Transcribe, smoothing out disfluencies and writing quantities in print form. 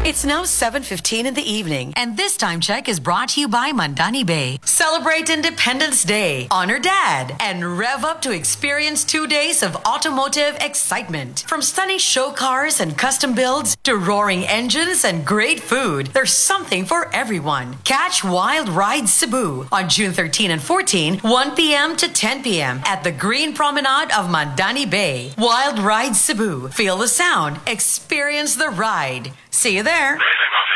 It's now 7:15 in the evening. And this time check is brought to you by Mandani Bay. Celebrate Independence Day, honor Dad, and rev up to experience 2 days of automotive excitement. From stunning show cars and custom builds to roaring engines and great food, there's something for everyone. Catch Wild Ride Cebu on June 13 and 14, 1 p.m. to 10 p.m. at the Green Promenade of Mandani Bay. Wild Ride Cebu. Feel the sound, experience the ride. See you there.